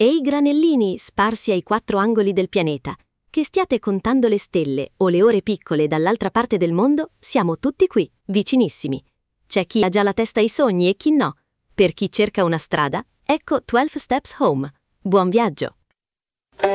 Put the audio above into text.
Ehi granellini sparsi ai 4 angoli del pianeta, che stiate contando le stelle o le ore piccole dall'altra parte del mondo, siamo tutti qui, vicinissimi. C'è chi ha già la testa ai sogni e chi no. Per chi cerca una strada, ecco 12 Steps Home. Buon viaggio!